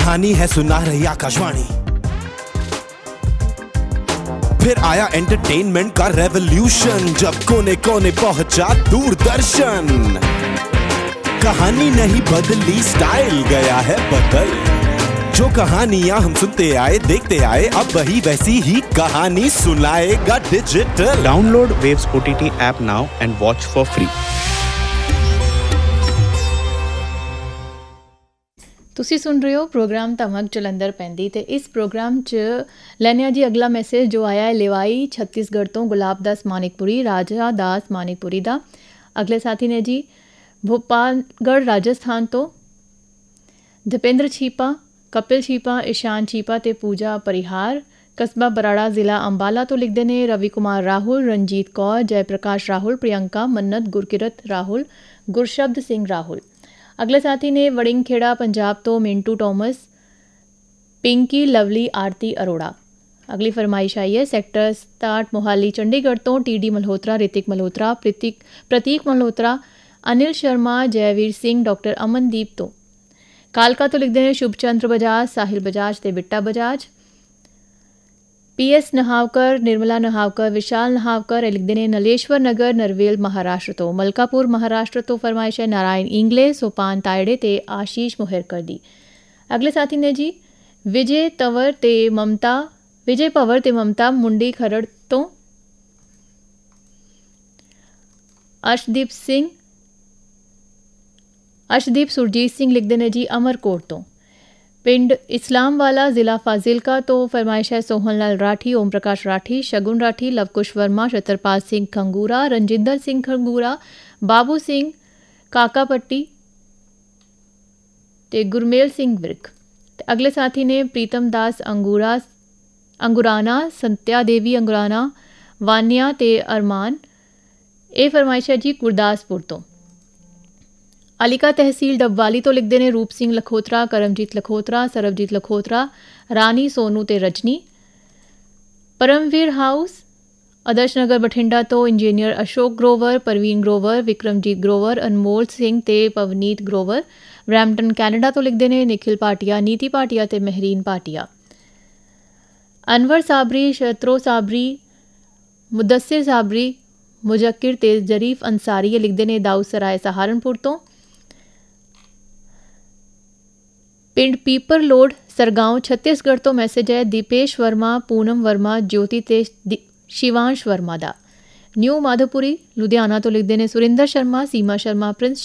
कहानी है सुना रही आकाशवाणी। फिर आया एंटरटेनमेंट का रेवोल्यूशन, जब कोने कोने पहुंचा दूरदर्शन। कहानी नहीं बदली, स्टाइल गया है बदल। जो कहानियां हम सुनते आए देखते आए, अब वही वैसी ही कहानी सुनाएगा digital. Download waves OTT app now and watch for free. ਤੁਸੀਂ ਸੁਣ ਰਹੇ ਹੋ ਪ੍ਰੋਗਰਾਮ ਧਮਕ ਜਲੰਧਰ ਪੈਂਦੀ ਤੇ ਇਸ ਪ੍ਰੋਗਰਾਮ 'ਚ ਲੈਣੇ ਆ ਜੀ ਅਗਲਾ ਮੈਸੇਜ ਜੋ ਆਇਆ ਹੈ ਲਿਵਾਈ ਛੱਤੀਸਗੜ੍ਹ ਤੋਂ ਗੁਲਾਬ ਦਾਸ ਮਾਨਿਕਪੁਰੀ, ਰਾਜਾ ਦਾਸ ਮਾਨਿਕਪੁਰੀ ਦਾ। ਅਗਲੇ ਸਾਥੀ ਨੇ ਜੀ ਭੋਪਾਲਗੜ੍ਹ ਰਾਜਸਥਾਨ ਤੋਂ ਦਪਿੰਦਰ ਛੀਪਾ, ਕਪਿਲ ਛੀਪਾ, ਇਸ਼ਾਨ ਛੀਪਾ ਤੇ ਪੂਜਾ ਪਰਿਹਾਰ ਕਸਬਾ ਬਰਾੜਾ ਜ਼ਿਲ੍ਹਾ ਅੰਬਾਲਾ ਤੋਂ ਲਿਖਦੇ ਨੇ। ਰਵੀ ਕੁਮਾਰ ਰਾਹੁਲ, ਰਣਜੀਤ ਕੌਰ, ਜੈ ਪ੍ਰਕਾਸ਼ ਰਾਹੁਲ, ਪ੍ਰਿਯੰਕਾ ਮੰਨਤ, ਗੁਰਕਿਰਤ ਰਾਹੁਲ, ਗੁਰਸ਼ਬਦ ਸਿੰਘ ਰਾਹੁਲ। ਅਗਲੇ ਸਾਥੀ ਨੇ ਵੜਿੰਗ ਖੇੜਾ ਪੰਜਾਬ ਤੋਂ ਮਿੰਟੂ ਟੋਮਸ, ਪਿੰਕੀ ਲਵਲੀ, ਆਰਤੀ ਅਰੋੜਾ। ਅਗਲੀ ਫਰਮਾਇਸ਼ ਆਈ ਹੈ ਸੈਕਟਰ 67 ਮੋਹਾਲੀ ਚੰਡੀਗੜ੍ਹ ਤੋਂ TD ਮਲਹੋਤਰਾ, ਰਿਤਿਕ ਮਲਹੋਤਰਾ, ਪ੍ਰਤੀਕ ਮਲਹੋਤਰਾ, ਅਨਿਲ ਸ਼ਰਮਾ, ਜੈਵੀਰ ਸਿੰਘ, ਡਾਕਟਰ ਅਮਨਦੀਪ ਤੋਂ। ਕਾਲਕਾ ਤੋਂ ਲਿਖਦੇ ਨੇ ਸ਼ੁਭ ਚੰਦਰ ਬਜਾਜ, ਸਾਹਿਲ ਬਜਾਜ ਤੇ ਬਿੱਟਾ ਬਜਾਜ। PS ਨਹਾਵਕਰ, ਨਿਰਮਲਾ ਨਹਾਵਕਰ, ਵਿਸ਼ਾਲ ਨਹਾਵਕਰ ਇਹ ਲਿਖਦੇ ਨੇ ਨਲੇਸ਼ਵਰ ਨਗਰ, ਨਰਵੇਲ ਮਹਾਰਾਸ਼ਟਰ ਤੋਂ। ਮਲਕਾਪੁਰ ਮਹਾਰਾਸ਼ਟਰ ਤੋਂ ਫਰਮਾਇਸ਼ ਹੈ ਨਾਰਾਇਣ ਇੰਗਲੇ, ਸੋਪਾਨ ਤਾਇੜੇ ਤੇ ਆਸ਼ੀਸ਼ ਮੋਹਰਕਰ ਦੀ। ਅਗਲੇ ਸਾਥੀ ਨੇ ਜੀ ਵਿਜੇ ਭਵਰ ਤੇ ਮਮਤਾ ਮੁੰਡੀ ਖਰੜ ਤੋਂ। ਅਰਸ਼ਦੀਪ ਸੁਰਜੀਤ ਸਿੰਘ ਲਿਖਦੇ ਨੇ ਜੀ ਅਮਰਕੋਟ ਤੋਂ। ਪਿੰਡ ਇਸਲਾਮਵਾਲਾ ਜ਼ਿਲ੍ਹਾ ਫਾਜ਼ਿਲਕਾ ਤੋਂ ਫਰਮਾਇਸ਼ ਹੈ ਸੋਹਨ ਲਾਲ ਰਾਠੀ, ਓਮ ਪ੍ਰਕਾਸ਼ ਰਾਠੀ, ਸ਼ਗੁਨ ਰਾਠੀ, ਲਵਕੁਸ਼ ਵਰਮਾ, ਛਤਰਪਾਲ ਸਿੰਘ ਖੰਗੂਰਾ, ਰਣਜਿੰਦਰ ਸਿੰਘ ਖੰਗੂਰਾ, ਬਾਬੂ ਸਿੰਘ ਕਾਕਾਪੱਟੀ ਤੇ ਗੁਰਮੇਲ ਸਿੰਘ ਵਿਰਕ। ਤੇ ਅਗਲੇ ਸਾਥੀ ਨੇ ਪ੍ਰੀਤਮ ਦਾਸ ਅੰਗੁਰਾਨਾ, ਸੰਤਿਆ ਦੇਵੀ ਅੰਗੁਰਾਨਾ, ਵਾਨੀਆ ਤੇ ਅਰਮਾਨ। ਇਹ ਫਰਮਾਇਸ਼ ਹੈ ਜੀ ਗੁਰਦਾਸਪੁਰ ਤੋਂ। ਅਲੀਕਾ ਤਹਿਸੀਲ ਡੱਬਵਾਲੀ ਤੋਂ ਲਿਖਦੇ ਨੇ ਰੂਪ ਸਿੰਘ ਲਖੋਤਰਾ, ਕਰਮਜੀਤ ਲਖੋਤਰਾ, ਸਰਬਜੀਤ ਲਖੋਤਰਾ, ਰਾਣੀ ਸੋਨੂ ਤੇ ਰਜਨੀ। ਪਰਮਵੀਰ ਹਾਊਸ ਆਦਰਸ਼ ਨਗਰ ਬਠਿੰਡਾ ਤੋਂ ਇੰਜੀਨੀਅਰ ਅਸ਼ੋਕ ਗਰੋਵਰ, ਪ੍ਰਵੀਨ ਗਰੋਵਰ, ਵਿਕਰਮਜੀਤ ਗਰੋਵਰ, ਅਨਮੋਲ ਸਿੰਘ ਤੇ ਪਵਨੀਤ ਗਰੋਵਰ। ਬਰੈਂਪਟਨ ਕੈਨੇਡਾ ਤੋਂ ਲਿਖਦੇ ਨੇ ਨਿਖਿਲ ਭਾਟੀਆ, ਨੀਤੀ ਭਾਟੀਆ ਤੇ ਮਹਿਰੀਨ ਭਾਟੀਆ। ਅਨਵਰ ਸਾਬਰੀ, ਸ਼ਤਰੋ ਸਾਬਰੀ, ਮੁਦੱਸਿਰ ਸਾਬਰੀ, ਮੁਜ਼ੱਕਿਰ ਤੇ ਜ਼ਰੀਫ ਅੰਸਾਰੀ ਇਹ ਲਿਖਦੇ ਨੇ ਦਾਊਦ ਸਰਾਏ ਸਹਾਰਨਪੁਰ ਤੋਂ। ਪਿੰਡ ਪੀਪਰ ਲੋਡ ਸਰਗਾਉਂ ਛੱਤੀਸਗੜ੍ਹ ਤੋਂ ਮੈਸੇਜ ਹੈ ਦੀਪੇਸ਼ ਵਰਮਾ, ਪੂਨਮ ਵਰਮਾ, ਜੋਤੀ ਤੇ ਸ਼ਿਵਾਂਸ਼ ਵਰਮਾ ਦਾ। ਨਿਊ ਮਾਧੋਪੁਰੀ ਲੁਧਿਆਣਾ ਤੋਂ ਲਿਖਦੇ ਨੇ ਸੁਰਿੰਦਰ ਸ਼ਰਮਾ, ਸੀਮਾ ਸ਼ਰਮਾ, ਪ੍ਰਿੰਸ